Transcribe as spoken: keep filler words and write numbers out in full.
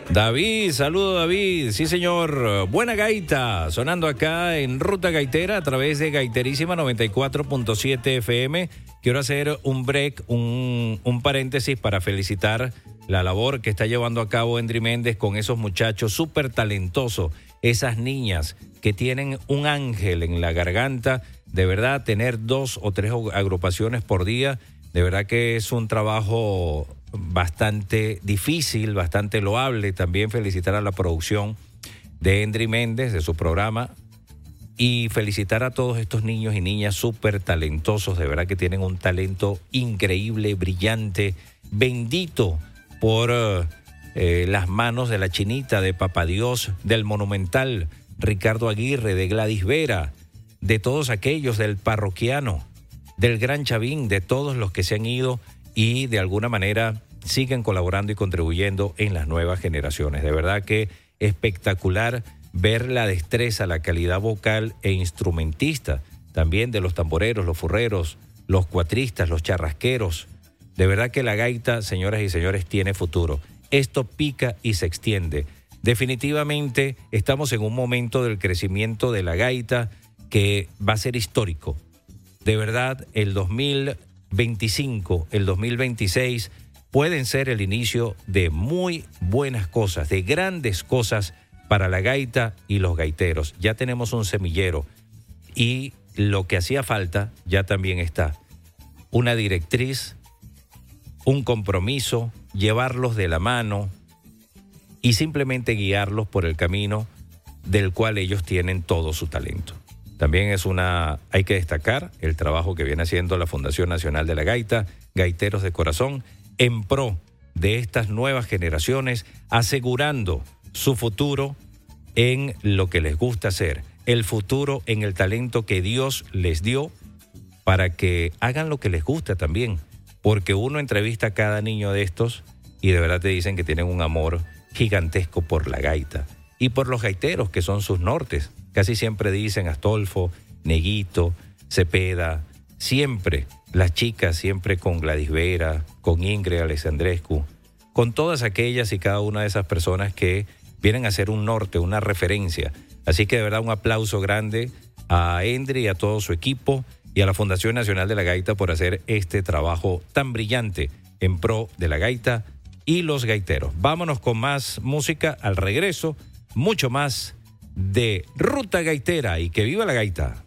David, saludo David, sí señor, buena gaita, sonando acá en Ruta Gaitera a través de Gaiterísima noventa y cuatro punto siete F M. Quiero hacer un break, un, un paréntesis para felicitar la labor que está llevando a cabo Endry Méndez con esos muchachos súper talentosos, esas niñas que tienen un ángel en la garganta. De verdad, tener dos o tres agrupaciones por día, de verdad que es un trabajo bastante difícil, bastante loable. También felicitar a la producción de Endry Méndez, de su programa, y felicitar a todos estos niños y niñas súper talentosos, de verdad que tienen un talento increíble, brillante, bendito por eh, las manos de la Chinita, de Papá Dios, del Monumental, Ricardo Aguirre, de Gladys Vera, de todos aquellos, del Parroquiano, del Gran Chavín, de todos los que se han ido y de alguna manera siguen colaborando y contribuyendo en las nuevas generaciones. De verdad que espectacular ver la destreza, la calidad vocal e instrumentista, también de los tamboreros, los furreros, los cuatristas, los charrasqueros. De verdad que la gaita, señoras y señores, tiene futuro. Esto pica y se extiende. Definitivamente estamos en un momento del crecimiento de la gaita que va a ser histórico. De verdad, el dos mil veinticinco, el dos mil veintiséis pueden ser el inicio de muy buenas cosas, de grandes cosas para la gaita y los gaiteros. Ya tenemos un semillero y lo que hacía falta ya también está. Una directriz, un compromiso, llevarlos de la mano y simplemente guiarlos por el camino del cual ellos tienen todo su talento. También es una, hay que destacar el trabajo que viene haciendo la Fundación Nacional de la Gaita, Gaiteros de Corazón, en pro de estas nuevas generaciones, asegurando su futuro en lo que les gusta hacer, el futuro en el talento que Dios les dio para que hagan lo que les gusta también, porque uno entrevista a cada niño de estos y de verdad te dicen que tienen un amor gigantesco por la gaita y por los gaiteros que son sus nortes. Casi siempre dicen Astolfo, Neguito, Cepeda, siempre las chicas, siempre con Gladys Vera, con Ingrid Alessandrescu, con todas aquellas y cada una de esas personas que vienen a ser un norte, una referencia. Así que de verdad un aplauso grande a Endry y a todo su equipo y a la Fundación Nacional de la Gaita por hacer este trabajo tan brillante en pro de la gaita y los gaiteros. Vámonos con más música al regreso, mucho más de Ruta Gaitera y que viva la gaita.